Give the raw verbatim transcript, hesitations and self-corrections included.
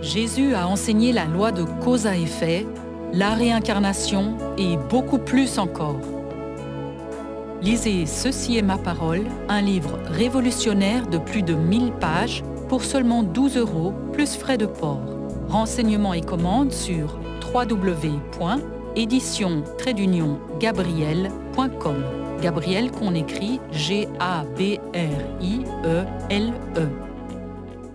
Jésus a enseigné la loi de cause à effet, la réincarnation et beaucoup plus encore. Lisez Ceci est ma parole, un livre révolutionnaire de plus de mille pages pour seulement douze euros plus frais de port. Renseignements et commandes sur w w w point édition tiret gabriel point com. Gabriel qu'on écrit G A B R I E L E.